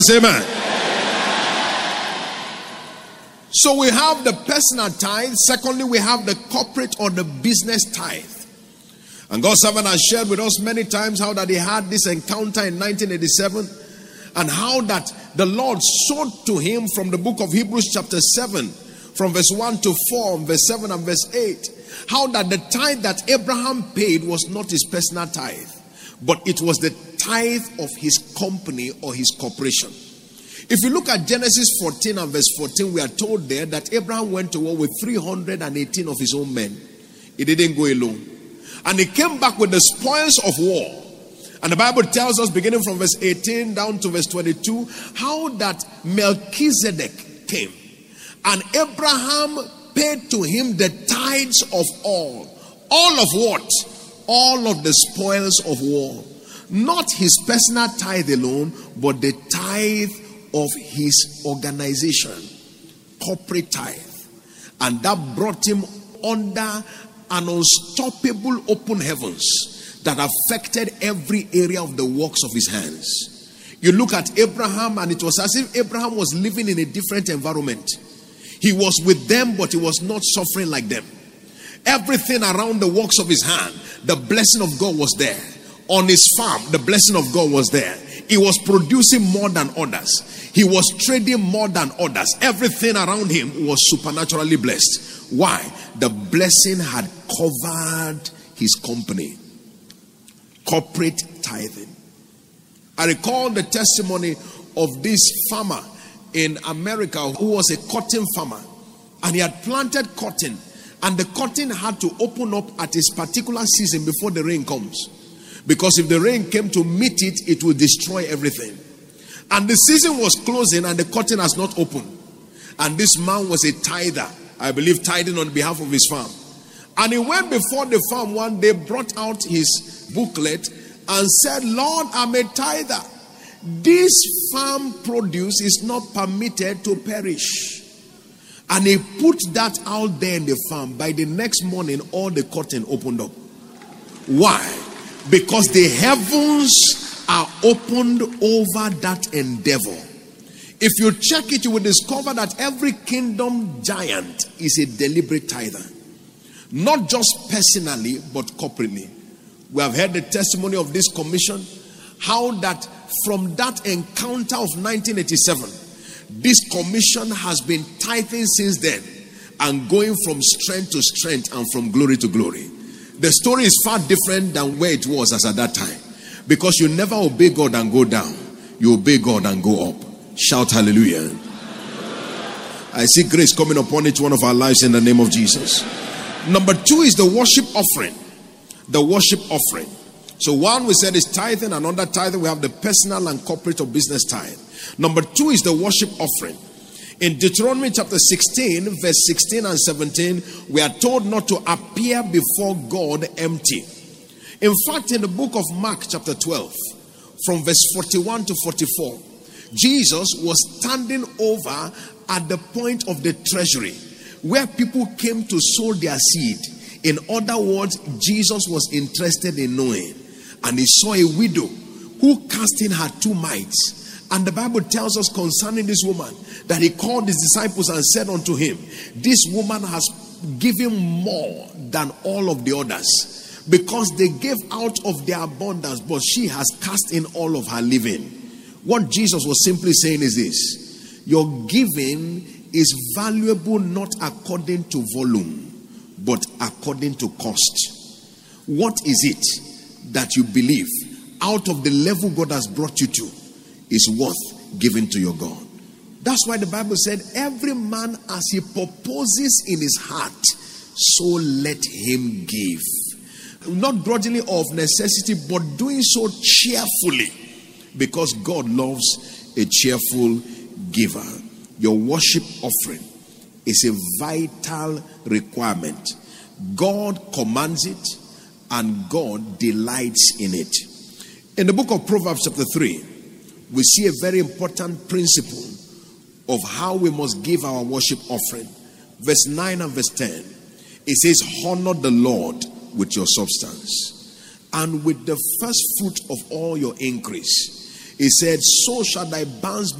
Amen. So we have the personal tithe. Secondly, we have the corporate or the business tithe. And God's servant has shared with us many times how that he had this encounter in 1987 and how that the Lord showed to him from the book of Hebrews chapter 7 from verse 1 to 4, verse 7 and verse 8, how that the tithe that Abraham paid was not his personal tithe, but it was the tithe of his company or his corporation. If you look at Genesis 14 and verse 14, we are told there that Abraham went to war with 318 of his own men. He didn't go alone. And he came back with the spoils of war. And the Bible tells us, beginning from verse 18 down to verse 22, how that Melchizedek came. And Abraham paid to him the tithes of all. All of what? All of the spoils of war. Not his personal tithe alone, but the tithe of his organization. Corporate tithe. And that brought him under an unstoppable open heavens that affected every area of the works of his hands. You look at Abraham, and it was as if Abraham was living in a different environment. He was with them, but he was not suffering like them. Everything around the works of his hand, the blessing of God was there. On his farm, the blessing of God was there. He was producing more than others. He was trading more than others. Everything around him was supernaturally blessed. Why? The blessing had covered his company. Corporate tithing. I recall the testimony of this farmer in America who was a cotton farmer, and he had planted cotton, and the cotton had to open up at a particular season before the rain comes, because if the rain came to meet it, it would destroy everything. And the season was closing and the cotton has not opened, and this man was a tither, I believe tithing on behalf of his farm. And he went before the farm one day, brought out his booklet and said, Lord, I'm a tither. This farm produce is not permitted to perish. And he put that out there in the farm. By the next morning, all the cotton opened up. Why? Because the heavens are opened over that endeavor. If you check it, you will discover that every kingdom giant is a deliberate tither. Not just personally, but corporately. We have heard the testimony of this commission, how that from that encounter of 1987, this commission has been tithing since then and going from strength to strength and from glory to glory. The story is far different than where it was as at that time, because you never obey God and go down. You obey God and go up. Shout hallelujah. I see grace coming upon each one of our lives in the name of Jesus. Number 2 is the worship offering. The worship offering. So one we said is tithing, and under tithing we have the personal and corporate or business tithe. Number 2 is the worship offering. In Deuteronomy chapter 16, verse 16 and 17, we are told not to appear before God empty. In fact, in the book of Mark chapter 12, from verse 41 to 44, Jesus was standing over at the point of the treasury where people came to sow their seed. In other words, Jesus was interested in knowing. And he saw a widow who cast in her 2 mites. And the Bible tells us concerning this woman that he called his disciples and said unto him, this woman has given more than all of the others, because they gave out of their abundance, but she has cast in all of her living. What Jesus was simply saying is this: your giving is valuable not according to volume, but according to cost. What is it that you believe out of the level God has brought you to is worth giving to your God? That's why the Bible said, every man as he purposes in his heart, so let him give. Not grudgingly or of necessity, but doing so cheerfully, because God loves a cheerful giver. Your worship offering is a vital requirement. God commands it and God delights in it. In the book of Proverbs chapter 3, we see a very important principle of how we must give our worship offering. Verse 9 and verse 10. It says, honor the Lord with your substance and with the first fruit of all your increase. He said, so shall thy barns be